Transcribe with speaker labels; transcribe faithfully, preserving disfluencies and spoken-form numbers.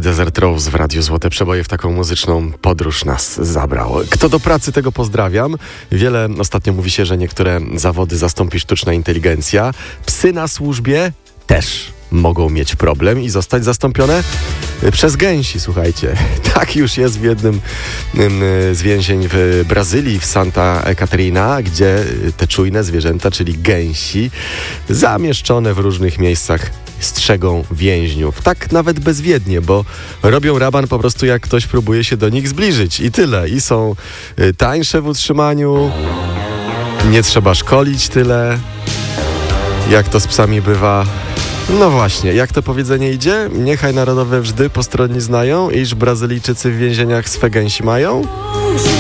Speaker 1: Desert Rose w Radiu Złote Przeboje w taką muzyczną podróż nas zabrał. Kto do pracy, tego pozdrawiam. Wiele ostatnio mówi się, że niektóre zawody zastąpi sztuczna inteligencja. Psy na służbie też mogą mieć problem i zostać zastąpione przez gęsi, słuchajcie. Tak już jest w jednym z więzień w Brazylii, w Santa Catarina, gdzie te czujne zwierzęta, czyli gęsi, zamieszczone w różnych miejscach strzegą więźniów. Tak nawet bezwiednie, bo robią raban po prostu, jak ktoś próbuje się do nich zbliżyć. I tyle. I są tańsze w utrzymaniu, nie trzeba szkolić tyle, jak to z psami bywa. No właśnie, jak to powiedzenie idzie? Niechaj narodowe wrzdy postronni znają, iż Brazylijczycy w więzieniach swe gęsi mają?